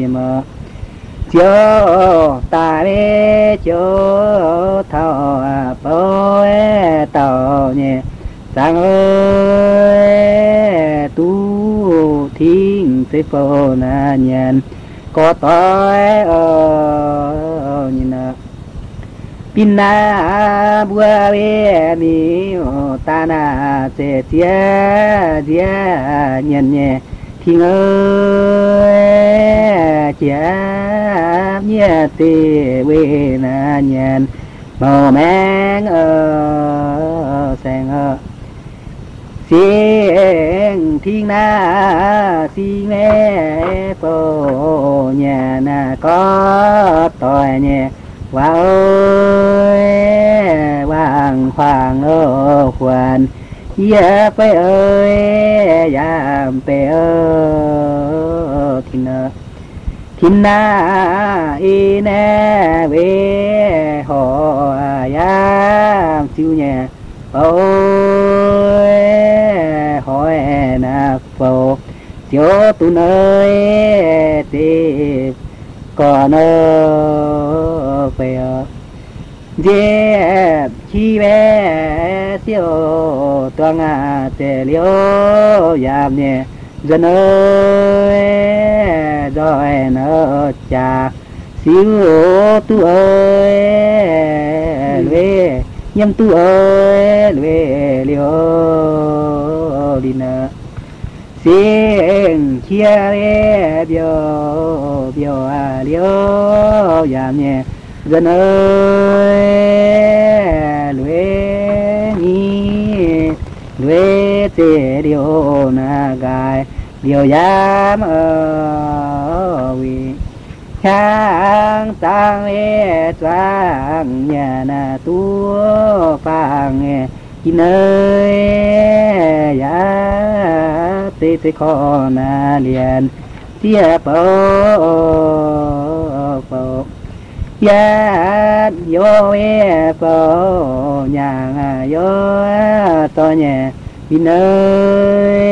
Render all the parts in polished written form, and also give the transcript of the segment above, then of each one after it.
nhỉ mà chiếu ta đi chiếu thao bơi tàu nhỉ sang ơi tu thiên sẽ phô na nhận có tối nhìn nè pin na bua về mi ta na sẽ chia chia nhận nhẹ thiên ơi chia nhẹ tê về na nhận màu mang sang xiên thiên na xi mẹ phô nhà na có tỏi nhẹ wow ơi hoàng hoàng khoan ya phải ơi giảm pe thiên na ina về họ yam siêu nhẹ ôi hỏi na phô chiếu tu nơi tìm còn về dễ chi bé siêu toàn tề liêu giảm nhẹ dân ơi rồi nó cha siêu tu ơi về nhâm tu ơi về liêu đi nè xin chia biểu biểu liêu giảm nhẹ dân ơi luyện tê điều na gai điều giam vì khang tăng lê trang nhà na tu phang nghe in ơi ya tê tê khó na liền tia bao ya yo e phô nhà yo to nhẹ in ơi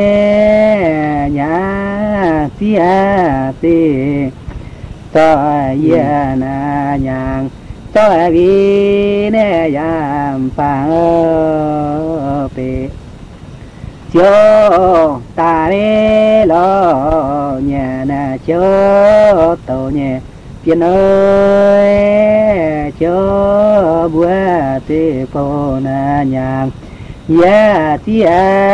nhà tia tê to ya na nhang to vi ne yam phang pe chiếu ta đi lo nhà na chiếu tàu nhẹ tiền ơi cho bữa tê phô na nhang ya tia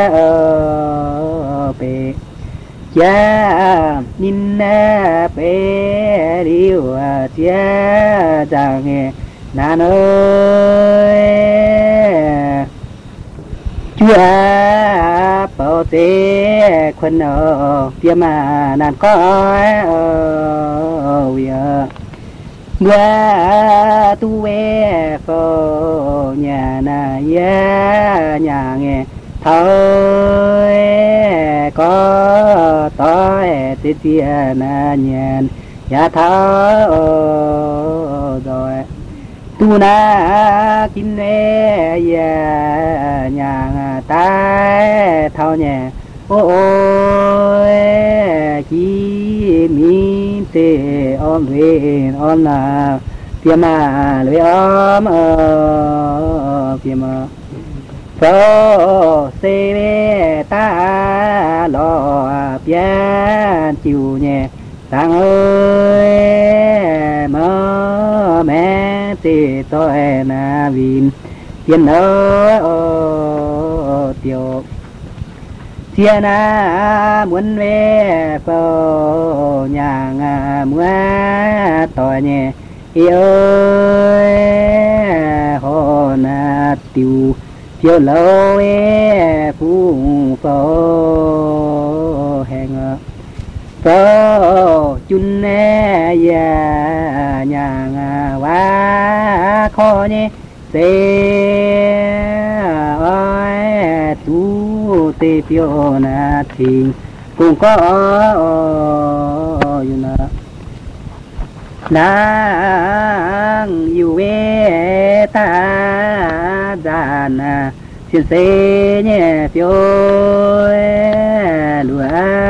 pe cha nin na pe liu tia chang nghe na ơi chúa bảo tê quân phía mà nan có mưa tu về phô nhà na ya nhà nghe thôi có tối tê tia na nhàn ya thao rồi tu na kim nê ya nhà ta thao nhẹ ôi chi mi tê om về om là phía mà lưỡi om phía mà phô xê bê ta lo pian chiu nhẹ tang ơi mơ mẹ tê tôi na vin tiền ơi tiêu thiên muốn về phô nhà mua tỏi nhẹ ơi hồn tiêu tiêu lâu phù phô hẹn phô chun ya nhà quá khó nhé tê ơi tu tê phiêu na thình cũng có nàng yêu về ta đàn xin xê nhẹ phiêu lúa